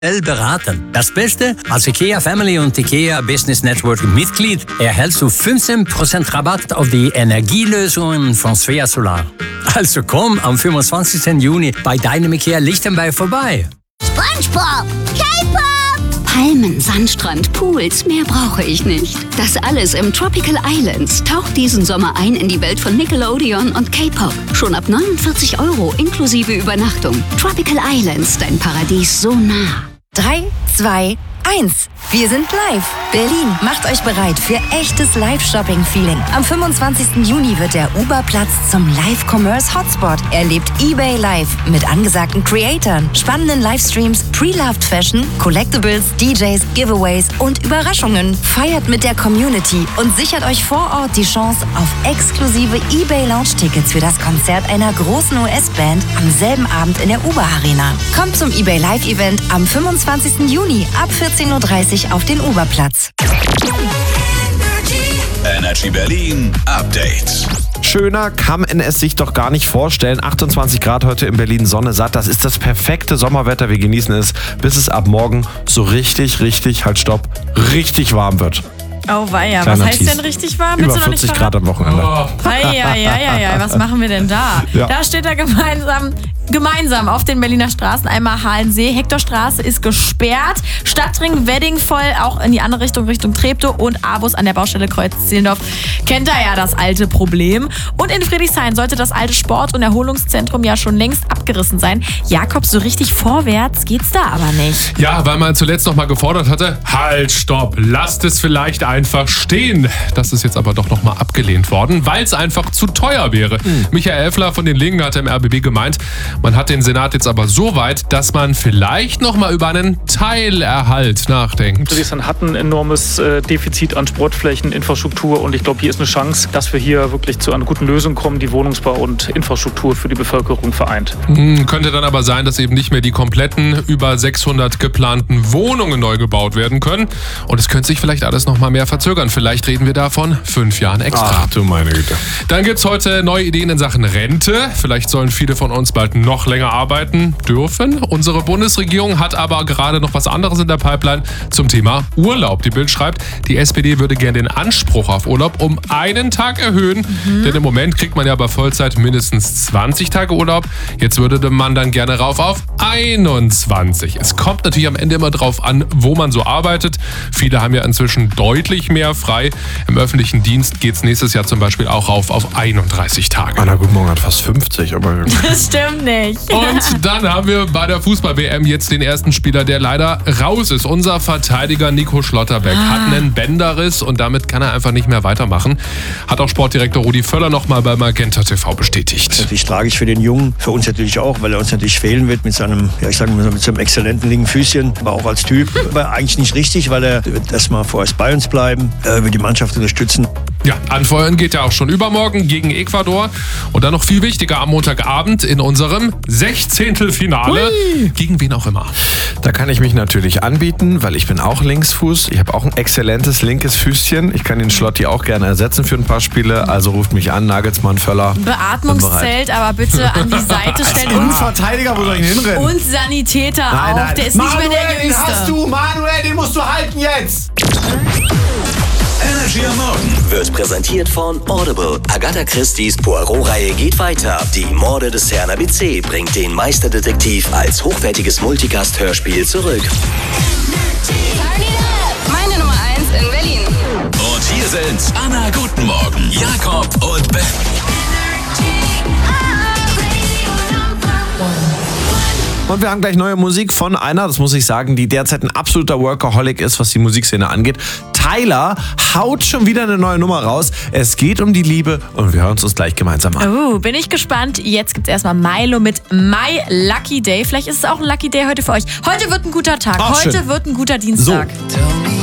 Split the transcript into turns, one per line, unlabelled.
beraten. Das Beste, als IKEA Family und IKEA Business Network Mitglied erhältst du 15% Rabatt auf die Energielösungen von Svea Solar. Also komm am 25. Juni bei deinem IKEA Lichtenberg vorbei.
SpongeBob, K-Pop,
Palmen, Sandstrand, Pools, mehr brauche ich nicht. Das alles im Tropical Islands. Taucht diesen Sommer ein in die Welt von Nickelodeon und K-Pop. Schon ab 49 € inklusive Übernachtung. Tropical Islands, dein Paradies so nah.
3, 2, 1. Wir sind live. Berlin, macht euch bereit für echtes Live-Shopping-Feeling. Am 25. Juni wird der Uber-Platz zum Live-Commerce-Hotspot. Erlebt eBay Live mit angesagten Creatoren, spannenden Livestreams, Pre-Loved Fashion, Collectibles, DJs, Giveaways und Überraschungen. Feiert mit der Community und sichert euch vor Ort die Chance auf exklusive eBay-Lounge-Tickets für das Konzert einer großen US-Band am selben Abend in der Uber-Arena. Kommt zum eBay Live-Event am 25. Juni ab 14:30 Uhr auf den Uberplatz.
Energy Berlin Update.
Schöner kann man es sich doch gar nicht vorstellen. 28 Grad heute in Berlin, Sonne satt. Das ist das perfekte Sommerwetter. Wir genießen es, bis es ab morgen so richtig warm wird.
Oh weia,
Kleiner
was heißt
Tease.
denn richtig warm?
Über
Willst du noch nicht
40 Grad am Wochenende.
Eieieiei, was machen wir denn da?
Ja.
Da steht er gemeinsam auf den Berliner Straßen. Einmal Halensee, Hektorstraße ist gesperrt. Stadtring Wedding voll, auch in die andere Richtung Treptow und Avus an der Baustelle Kreuz Zehlendorf. Kennt ihr ja das alte Problem. Und in Friedrichshain sollte das alte Sport- und Erholungszentrum ja schon längst abgerissen sein. Jakob, so richtig vorwärts geht's da aber nicht.
Ja, weil man zuletzt noch mal gefordert hatte, halt, stopp, lasst es vielleicht einfach stehen. Das ist jetzt aber doch noch mal abgelehnt worden, weil es einfach zu teuer wäre. Michael Elfler von den Linken hatte im RBB gemeint, man hat den Senat jetzt aber so weit, dass man vielleicht noch mal über einen Teilerhalt nachdenkt.
Friedrichshain hat ein enormes Defizit an Sportflächen, Infrastruktur und ich glaube, hier ist eine Chance, dass wir hier wirklich zu einer guten Lösung kommen, die Wohnungsbau und Infrastruktur für die Bevölkerung vereint.
Könnte dann aber sein, dass eben nicht mehr die kompletten über 600 geplanten Wohnungen neu gebaut werden können und es könnte sich vielleicht alles noch mal mehr verzögern. Vielleicht reden wir da von 5 Jahren extra.
Ach du meine Güte.
Dann gibt's heute neue Ideen in Sachen Rente. Vielleicht sollen viele von uns bald noch länger arbeiten dürfen. Unsere Bundesregierung hat aber gerade noch was anderes in der Pipeline zum Thema Urlaub. Die Bild schreibt, die SPD würde gerne den Anspruch auf Urlaub um einen Tag erhöhen. Denn im Moment kriegt man ja bei Vollzeit mindestens 20 Tage Urlaub. Jetzt würde man dann gerne rauf auf 21. Es kommt natürlich am Ende immer drauf an, wo man so arbeitet. Viele haben ja inzwischen deutlich mehr frei. Im öffentlichen Dienst geht's nächstes Jahr zum Beispiel auch rauf auf 31 Tage.
Anna Gutmorgen hat fast 50, aber...
Das stimmt nicht.
Und dann haben wir bei der Fußball-WM jetzt den ersten Spieler, der leider raus ist. Unser Verteidiger Nico Schlotterbeck hat einen Bänderriss und damit kann er einfach nicht mehr weitermachen. Hat auch Sportdirektor Rudi Völler nochmal bei Magenta TV bestätigt.
Natürlich tragisch für den Jungen, für uns natürlich auch, weil er uns natürlich fehlen wird mit seinem, mit so einem exzellenten linken Füßchen, aber auch als Typ. Aber eigentlich nicht richtig, weil er wird erstmal vorerst bei uns bleiben, wird die Mannschaft unterstützen.
Ja, anfeuern geht ja auch schon übermorgen gegen Ecuador. Und dann noch viel wichtiger am Montagabend in unserem 16. Finale. Gegen wen auch immer.
Da kann ich mich natürlich anbieten, weil ich bin auch Linksfuß. Ich habe auch ein exzellentes linkes Füßchen. Ich kann den Schlotti auch gerne ersetzen für ein paar Spiele. Also ruft mich an, Nagelsmann, Völler.
Beatmungszelt, aber bitte an die Seite stellen.
Und Verteidiger, wo soll ich hinrennen?
Und Sanitäter auch. Der ist nicht mehr der Jüngste.
Den hast du, Manuel, den musst du halten jetzt.
Energy am Morgen
Wird präsentiert von Audible. Agatha Christie's Poirot-Reihe geht weiter. Die Morde des Herrn ABC bringt den Meisterdetektiv als hochwertiges Multicast-Hörspiel zurück.
meine Nummer 1 in Berlin.
und hier sind Anna Gutmorgen, Jakob und Ben.
Und wir haben gleich neue Musik von einer, das muss ich sagen, die derzeit ein absoluter Workaholic ist, was die Musikszene angeht. Tyler haut schon wieder eine neue Nummer raus. Es geht um die Liebe und wir hören uns das gleich gemeinsam an.
Bin ich gespannt. Jetzt gibt's erstmal Milo mit My Lucky Day. Vielleicht ist es auch ein Lucky Day heute für euch. Heute wird ein guter Tag.
Ach,
heute
schön.
wird ein guter Dienstag.
So.